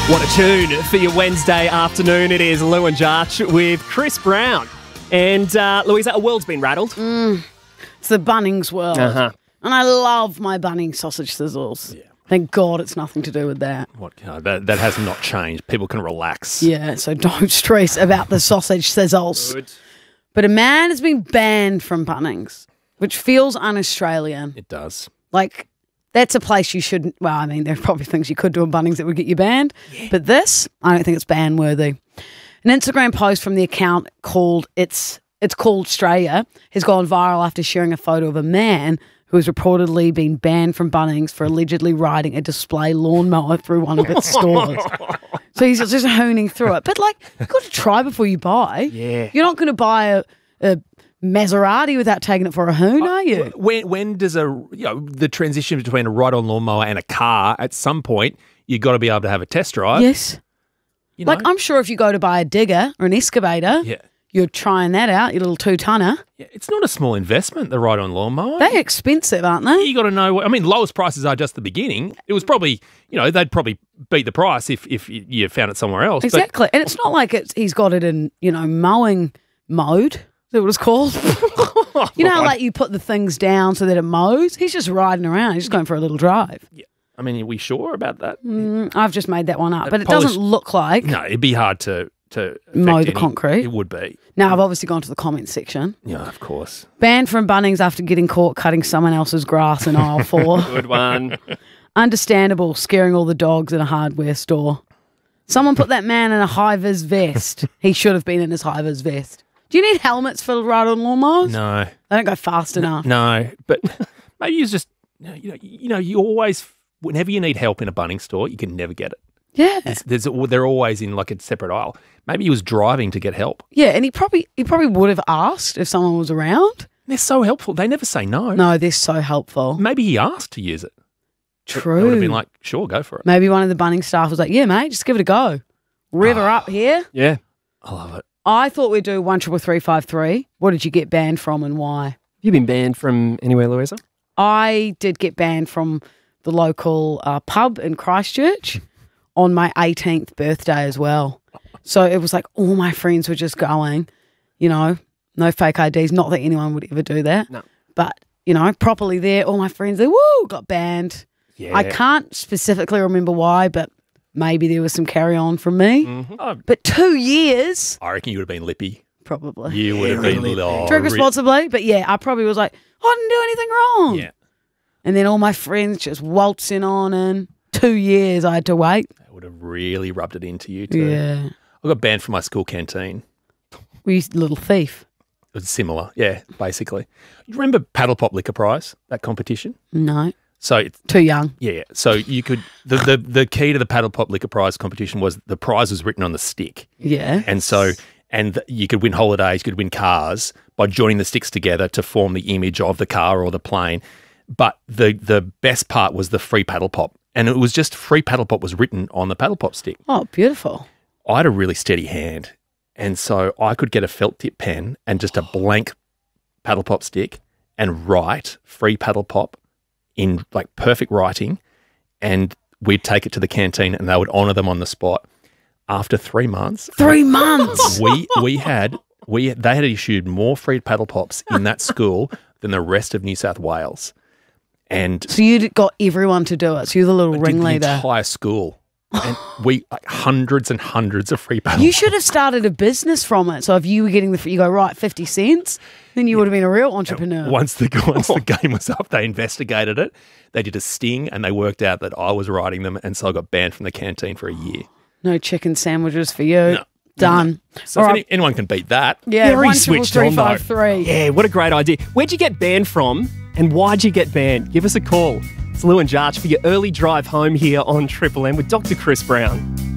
What a tune for your Wednesday afternoon. It is Lou and Jarch with Chris Brown. And Louisa, a world's been rattled. It's the Bunnings world. And I love my Bunnings sausage sizzles. Yeah. Thank God it's nothing to do with that. That has not changed. People can relax. Yeah, so don't stress about the sausage sizzles. Good. But a man has been banned from Bunnings, which feels un-Australian. It does. Like, that's a place you shouldn't... Well, I mean, there are probably things you could do in Bunnings that would get you banned. Yeah. But this, I don't think it's ban-worthy. An Instagram post from the account called It's Called Australia has gone viral after sharing a photo of a man who has reportedly been banned from Bunnings for allegedly riding a display lawnmower through one of its stores. So he's just hooning through it. But, like, you've got to try before you buy. Yeah. You're not going to buy a Maserati without taking it for a hoon, are you? When does the transition between a ride-on lawnmower and a car, at some point, you've got to be able to have a test drive. Yes. You know? Like, I'm sure if you go to buy a digger or an excavator, you're trying that out, your little 2-tonner. Yeah, it's not a small investment, the ride-on lawnmower. They're expensive, aren't they? You got to know. Lowest prices are just the beginning. It was probably, they'd probably beat the price if you found it somewhere else. Exactly. And it's not like he's got it in, mowing mode. Is that what it's called? You know how like you put the things down so that it mows? He's just riding around. He's just going for a little drive. Yeah. I mean, are we sure about that? I've just made that one up. But it doesn't look like... No, it'd be hard to mow the concrete. It would be. Now, I've obviously gone to the comments section. Yeah, of course. Banned from Bunnings after getting caught cutting someone else's grass in aisle 4. Good one. Understandable, scaring all the dogs in a hardware store. Someone put that man in a high-vis vest. He should have been in his high-vis vest. Do you need helmets for ride-on lawnmowers? No. They don't go fast enough. No, but maybe it's just, you always, whenever you need help in a Bunnings store, you can never get it. Yeah. They're always in like a separate aisle. Maybe he was driving to get help. Yeah, and he probably would have asked if someone was around. They're so helpful. They never say no. No, they're so helpful. Maybe he asked to use it. True. They would have been like, sure, go for it. Maybe one of the Bunnings staff was like, yeah, mate, just give it a go. Rev her up here. Yeah. I love it. I thought we'd do 133353. What did you get banned from and why? Have you been banned from anywhere, Louisa? I did get banned from the local pub in Christchurch on my 18th birthday as well. So it was like all my friends were just going, no fake IDs. Not that anyone would ever do that. No. But, properly there, all my friends, they got banned. Yeah. I can't specifically remember why, but maybe there was some carry on from me. Mm-hmm. But 2 years. I reckon you would have been lippy. Probably. You would have been Drink responsibly. But yeah, I probably was like, I didn't do anything wrong. Yeah. And then all my friends just waltzing on and 2 years I had to wait. That would have really rubbed it into you too. Yeah. I got banned from my school canteen. We used little thief. It was similar. Yeah, basically. You remember Paddle Pop Liquor Prize, that competition? No. So it's Too young. Yeah. So you could the key to the Paddle Pop Liquor Prize competition was the prize was written on the stick. Yeah. And you could win holidays, you could win cars by joining the sticks together to form the image of the car or the plane. But the best part was the free paddle pop. And it was just free paddle pop was written on the paddle pop stick. Oh, beautiful. I had a really steady hand. And so I could get a felt tip pen and just a blank paddle pop stick and write free paddle pop in like perfect writing, and we'd take it to the canteen and they would honour them on the spot. After 3 months, 3 months. they had issued more free paddle pops in that school than the rest of New South Wales, and So you got everyone to do it. So you're the little the ringleader. entire school, and we hundreds and hundreds of free paddle. You should have started a business from it. So if you were getting you go, right, 50 cents, then you would have been a real entrepreneur. Once the game was up, they investigated it. They did a sting, and they worked out that I was writing them, and so I got banned from the canteen for a year. No chicken sandwiches for you. No. Done. So All if right. anyone can beat that, Yeah, Very 1 switched on, though. 353. Yeah, what a great idea. Where'd you get banned from and why'd you get banned? Give us a call. It's Lou and Jarch for your early drive home here on Triple M with Dr. Chris Brown.